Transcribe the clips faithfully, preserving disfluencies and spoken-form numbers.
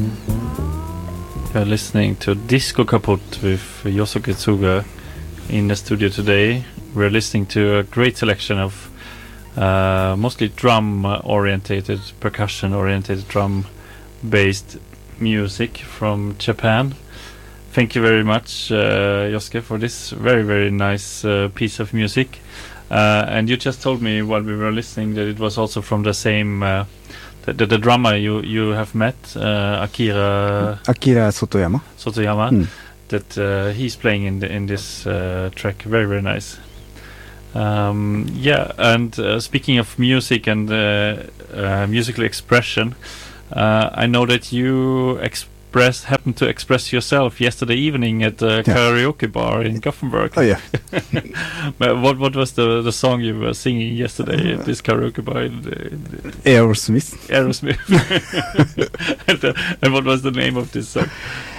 You're listening to Disco Kaput with Yosuke Tsuga in the studio today. We're listening to a great selection of uh, mostly drum-orientated, percussion-orientated, drum-based music from Japan. Thank you very much, uh, Yosuke, for this very, very nice uh, piece of music. Uh, and you just told me while we were listening that it was also from the same... Uh, The, the, the drummer you, you have met, uh, Akira Akira Sotoyama. Sotoyama, Mm. that uh, he's playing in the, in this uh, track. Very, very nice. Um, yeah, and uh, speaking of music and uh, uh, musical expression, uh, I know that you express happened to express yourself yesterday evening at the Yeah. karaoke bar in Gothenburg. Oh yeah. But what what was the, the song you were singing yesterday at this karaoke bar in, the, in the Aerosmith. Aerosmith? and, uh, and what was the name of this song?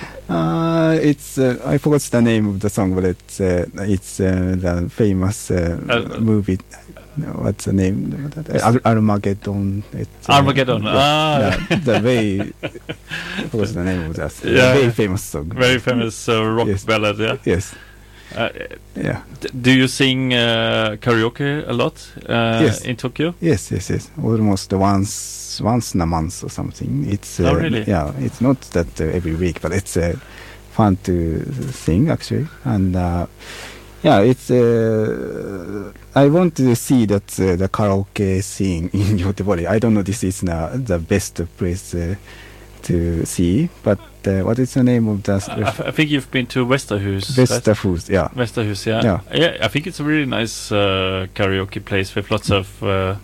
Uh, it's uh, I forgot the name of the song, but it's uh, it's uh, the famous uh, Uh, movie. What's the name? Ar- Armageddon. It's, uh, Armageddon. the, Ah. the, the very. What's the name of that? Yeah. Very famous song. Very famous uh, rock Yes. ballad, yeah. Yes. Uh, Yeah. d- do you sing uh, karaoke a lot uh, Yes. in Tokyo? Yes. Yes. Yes. Almost once once in a month or something. It's. Uh, Oh, really? Yeah. It's not that uh, every week, but it's uh, fun to sing actually, and. Uh, Yeah, it's. Uh, I want to see that uh, the karaoke scene in Göteborg. I don't know. This is uh, the best place uh, to see. But uh, what is the name of the I, I f- I think you've been to Westerhus. Vesterhus? Yeah. Right? Westerhus, yeah. Yeah. Yeah, I think it's a really nice uh, karaoke place with lots of uh,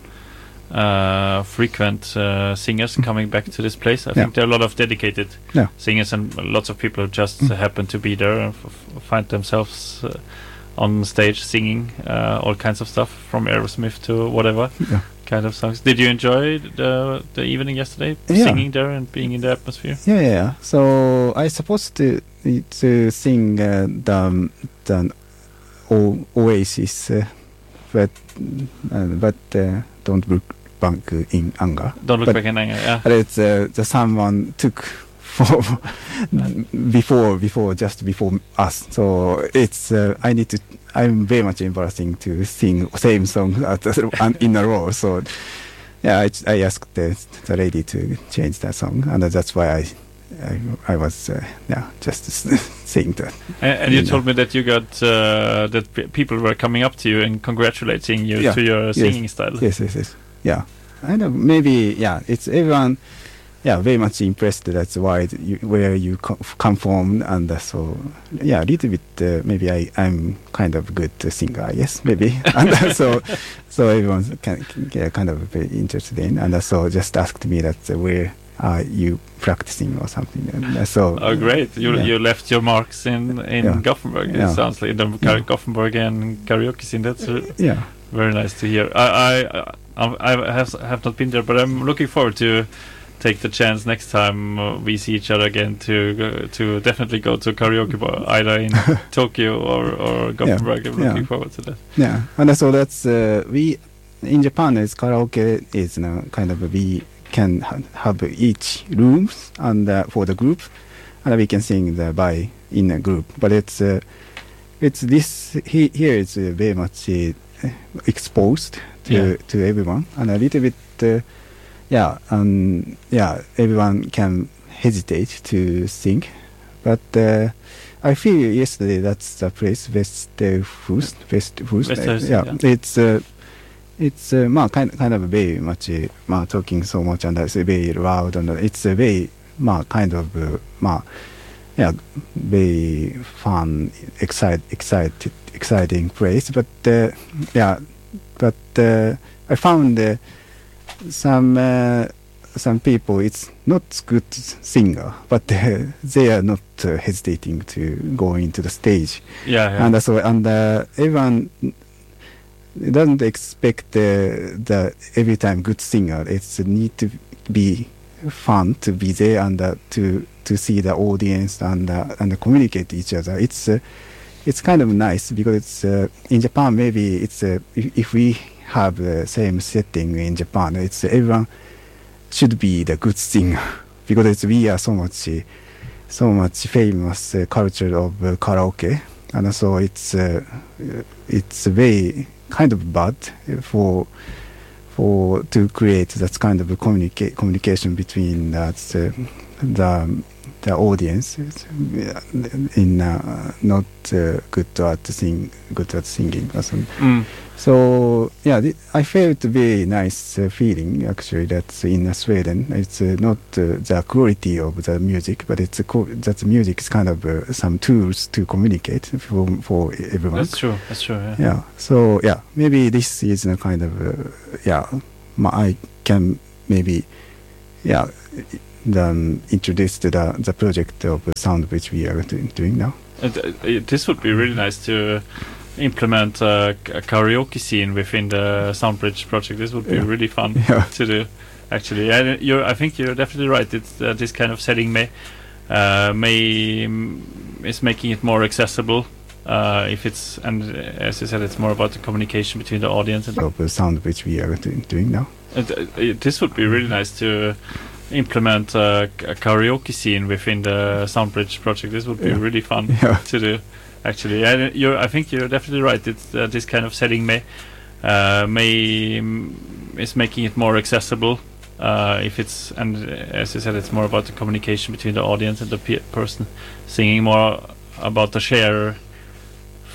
uh, frequent uh, singers coming back to this place. I Yeah. think there are a lot of dedicated Yeah. singers and lots of people who just Mm. uh, happen to be there and f- f- find themselves. Uh, on stage singing uh, all kinds of stuff from Aerosmith to whatever Yeah. kind of songs. Did you enjoy the the evening yesterday, Yeah. singing there and being in the atmosphere? Yeah, yeah, yeah. So I supposed to to sing uh, the the o- Oasis, uh, but uh, but uh, don't look back in anger. Don't look But- back in anger. Yeah. But it's uh, the someone took for before before just before us. So it's uh, I need to. I'm very much embarrassing to sing same song at the, in a row. So yeah, I, I asked the, the lady to change that song, and that's why I I, I was uh, yeah just saying that. And, and you Yeah. told me that you got uh, that p- people were coming up to you and congratulating you Yeah. to your Yes. singing style. Yes, yes, yes. Yeah, I know. Maybe yeah. It's everyone. Yeah, very much impressed. That's why you, where you co- come from, and uh, so yeah, a little bit. Uh, maybe I I'm kind of good singer. Yes, maybe. And uh, so so everyone can, can yeah, kind of very interested in, and uh, so just asked me that uh, where are you practicing or something. And uh, so Oh, great! You yeah. you left your marks in in Yeah. Gothenburg. Yeah. It sounds like the car- Yeah. Gothenburgian karaoke scene. That's uh, yeah, very nice to hear. I I I, I have have not been there, but I'm looking forward to take the chance next time uh, we see each other again to go, to definitely go to karaoke bar either in Tokyo or or Gothenburg. I'm looking Yeah. forward to that. yeah. And uh, so that's uh, we in Japan is karaoke is you know, kind of we can ha- have each rooms and uh, for the group, and we can sing the by in a group. But it's uh, it's this he, here it's uh, very much uh, exposed to Yeah. to everyone, and a little bit uh, yeah um yeah everyone can hesitate to sing, but uh, I feel yesterday that's the place Vesterhus Vesterhus Vesterhus, yeah, yeah. it's uh, it's uh, ma, kind kind of very much uh, ma, talking so much and it's very loud, and it's a very ma, kind of uh, ma, yeah very fun excited excited exciting place, but uh, yeah but uh, I found uh, some uh, some people it's not good singer, but uh, they are not uh, hesitating to go into the stage. Yeah, yeah. And uh, so and uh, everyone doesn't expect uh, the every time good singer. It's need to be fun to be there and uh, to to see the audience and uh, and communicate each other. It's uh, it's kind of nice because it's uh, in Japan. Maybe it's uh, if, if we have the same setting in Japan, it's uh, everyone should be the good singer because it's we are so much so much famous uh, culture of uh, karaoke, and so it's uh, it's very kind of bad for for to create that kind of communica- communication between that uh, the the audience in uh, not uh, good at sing good at singing or something. Mm. So yeah, th- I felt very nice uh, feeling actually that in uh, Sweden it's uh, not uh, the quality of the music, but it's a co- that the music is kind of uh, some tools to communicate for for everyone. That's true. That's true. Yeah. Yeah. So yeah, maybe this is a kind of uh, yeah, ma- I can maybe yeah. Then introduce to the the project of sound which we are do- doing now. And, uh, this would be really nice to implement uh, a karaoke scene within the Soundbridge project. This would be Yeah. really fun Yeah. to do. Actually, and you're, I think you're definitely right. It's uh, this kind of setting may uh, may mm, is making it more accessible. Uh, if it's and uh, as you said, it's more about the communication between the audience and. Of sound which we are do- doing now. And, uh, this would be really nice to implement uh, a karaoke scene within the Soundbridge project. This would be Yeah. really fun Yeah. to do. Actually, and you're, I think you're definitely right. It's uh, this kind of setting may uh, may mm, is making it more accessible. Uh, if it's and uh, as you said, it's more about the communication between the audience and the pe- person singing, more about the share